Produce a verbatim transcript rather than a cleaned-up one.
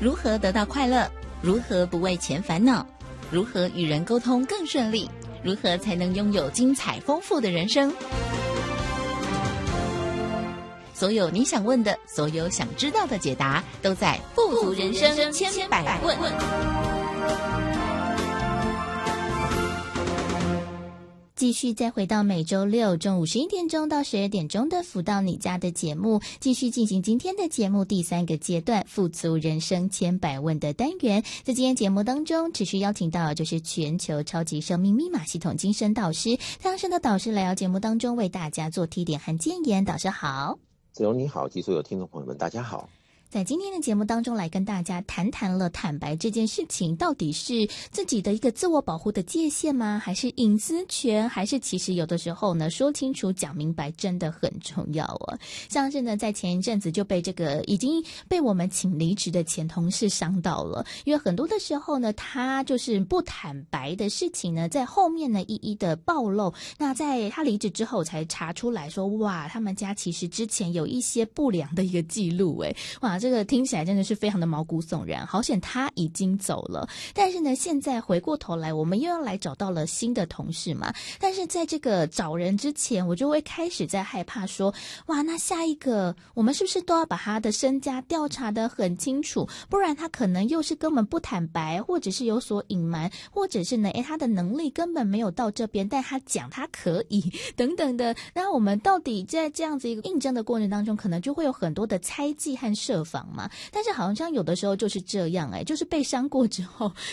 如何得到快乐？如何不为钱烦恼？如何与人沟通更顺利？如何才能拥有精彩丰富的人生？所有你想问的，所有想知道的解答，都在富足人生千百问。 继续再回到每周六中午十一点钟到十二点钟的福到你家的节目，继续进行今天的节目第三个阶段富足人生千百问的单元。在今天节目当中持续邀请到就是全球超级生命密码系统精神导师太阳神的导师来到节目当中为大家做提点和建言。导师好。 子荣你好，及所有听众朋友们大家好。 在今天的节目当中来跟大家谈谈了坦白这件事情到底是自己的一个自我保护的界限吗？还是隐私权？还是其实有的时候呢说清楚讲明白真的很重要哦。像是呢在前一阵子就被这个已经被我们请离职的前同事伤到了，因为很多的时候呢他就是不坦白的事情呢在后面呢一一的暴露，那在他离职之后才查出来说哇他们家其实之前有一些不良的一个记录诶，哇这个听起来真的是非常的毛骨悚然，好险他已经走了。但是呢现在回过头来我们又要来找到了新的同事嘛，但是在这个找人之前我就会开始在害怕说哇那下一个我们是不是都要把他的身家调查得很清楚，不然他可能又是根本不坦白，或者是有所隐瞒，或者是呢诶他的能力根本没有到这边但他讲他可以等等的。那我们到底在这样子一个应征的过程当中可能就会有很多的猜忌和设防嘛，但是好像有的时候就是这样哎，就是被伤过之后